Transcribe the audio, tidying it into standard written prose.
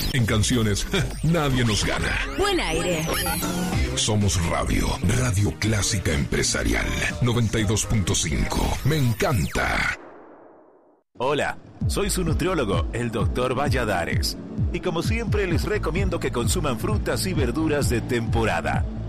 En canciones, nadie nos gana. Buen aire. Somos Radio Clásica Empresarial 92.5. Me encanta. Hola, soy su nutriólogo, el Dr. Valladares. Y como siempre les recomiendo que consuman frutas y verduras de temporada.